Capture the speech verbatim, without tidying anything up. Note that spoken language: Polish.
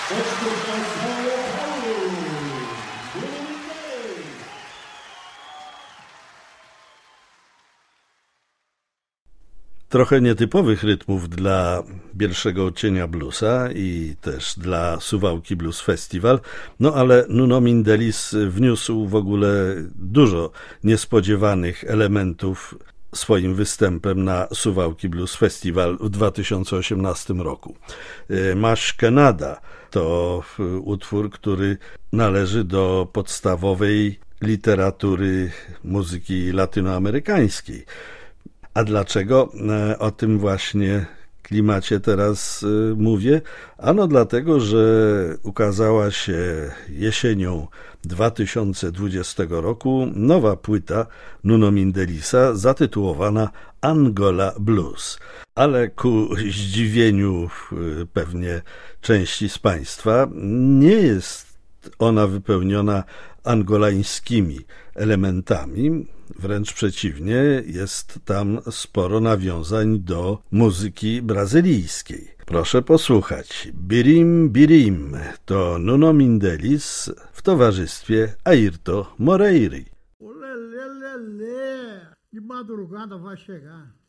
Trochę nietypowych rytmów dla Bielszego Odcienia Bluesa i też dla Suwałki Blues Festival, no ale Nuno Mindelis wniósł w ogóle dużo niespodziewanych elementów swoim występem na Suwałki Blues Festival w dwa tysiące osiemnastym roku. Masz Canada to utwór, który należy do podstawowej literatury muzyki latynoamerykańskiej. A dlaczego o tym właśnie klimacie teraz mówię? Ano dlatego, że ukazała się jesienią dwa tysiące dwudziestego roku nowa płyta Nuno Mindelisa zatytułowana Angola Blues. Ale ku zdziwieniu pewnie części z Państwa nie jest ona wypełniona angolańskimi elementami, wręcz przeciwnie, jest tam sporo nawiązań do muzyki brazylijskiej. Proszę posłuchać. Birim Birim to Nuno Mindelis w towarzystwie Airto Moreira. Olelelele, de madrugada vai chegar.